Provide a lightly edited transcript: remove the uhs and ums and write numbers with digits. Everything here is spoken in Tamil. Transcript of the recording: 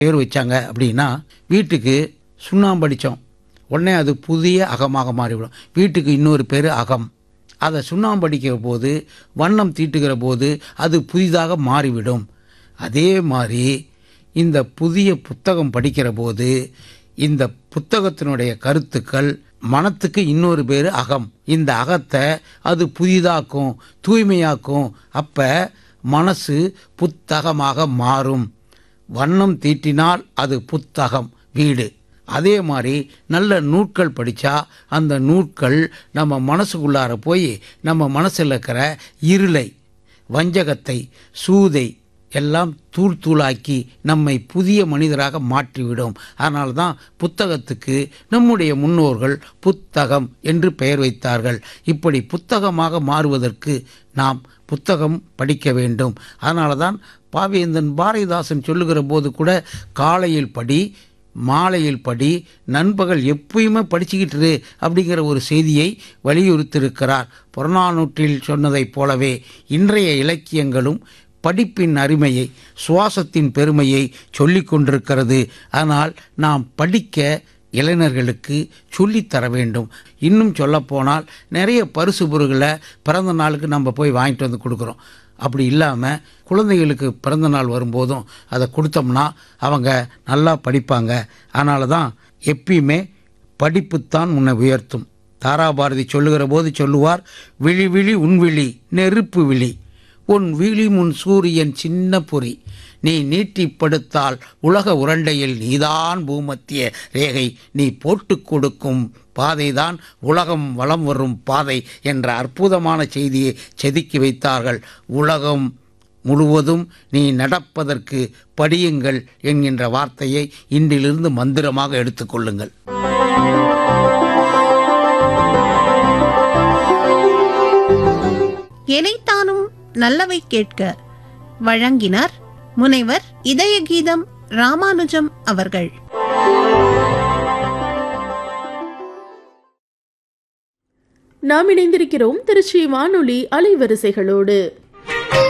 பேர் வச்சாங்க அப்படின்னா, வீட்டுக்கு சுண்ணாம்பு அடித்தோம் உடனே அது புதிய அகமாக மாறிவிடும். வீட்டுக்கு இன்னொரு பேர் அகம். அதை சுண்ணாம்பு அடிக்கிற போது, வண்ணம் தீட்டுகிற போது அது புதிதாக மாறிவிடும். அதே மாதிரி இந்த புதிய புத்தகம் படிக்கிற போது இந்த புத்தகத்தினுடைய கருத்துக்கள் மனத்துக்கு இன்னொரு பேர் அகம். இந்த அகத்தை அது புதிதாக்கும், தூய்மையாக்கும். அப்போ மனசு புத்தகமாக மாறும். வண்ணம் தீட்டினால் அது புத்தகம், வீடு. அதே மாதிரி நல்ல நூட்கள் படித்தா அந்த நூட்கள் நம்ம மனசுக்குள்ளார போய் நம்ம மனசில் இருக்கிற இருளை, வஞ்சகத்தை, சூதை எல்லாம் தூள் தூளாக்கி நம்மை புதிய மனிதராக மாற்றிவிடும். அதனால தான் புத்தகத்துக்கு நம்முடைய முன்னோர்கள் புத்தகம் என்று பெயர் வைத்தார்கள். இப்படி புத்தகமாக மாறுவதற்கு நாம் புத்தகம் படிக்க வேண்டும். அதனால தான் பாவேந்தன் பாரதிதாசன் சொல்லுகிற போது கூட காலையில் படி, மாலையில் படி, நண்பகல் எப்பயுமே படிச்சுக்கிட்டு அப்படிங்கிற ஒரு செய்தியை வலியுறுத்தியிருக்கிறார். புறநானூற்றில் சொன்னதைப் போலவே இன்றைய இலக்கியங்களும் படிப்பின் அருமையை, சுவாசத்தின் பெருமையை சொல்லிக் கொண்டிருக்கிறது. ஆனால் நாம் படிக்க இளைஞர்களுக்கு சொல்லித்தர வேண்டும். இன்னும் சொல்லப்போனால் நிறைய பரிசு பொருட்களை பிறந்த நாளுக்கு நம்ம போய் வாங்கிட்டு வந்து கொடுக்குறோம். அப்படி இல்லாமல் குழந்தைகளுக்கு பிறந்த நாள் வரும்போதும் அதை கொடுத்தோம்னா அவங்க நல்லா படிப்பாங்க. அதனால தான் எப்பயுமே படிப்புத்தான் முன்னை உயர்த்தும். தாராபாரதி சொல்லுகிற போது சொல்லுவார், விழி விழி உன் விழி நெருப்பு விழி, உன் விழி முன் சூரியன் சின்ன பொறி, நீ நீட்டிப்படுத்தால் உலக உருண்டையில் நீதான் பூமத்திய ரேகை, நீ போட்டு கொடுக்கும் பாதைதான் உலகம் வலம் வரும் பாதை என்ற அற்புதமான செய்தியை செதுக்கி வைத்தார்கள். உலகம் முழுவதும் நீ நடப்பதற்கு படியுங்கள் என்கின்ற வார்த்தையை இன்றிலிருந்து மந்திரமாக எடுத்துக்கொள்ளுங்கள். எனைத்தானும் நல்லவை கேட்க வழங்கினார் முனைவர் இதய கீதம் ராமானுஜம் அவர்கள். நாம் இணைந்திருக்கிறோம் திருச்சி வானொலி அலைவரிசைகளோடு.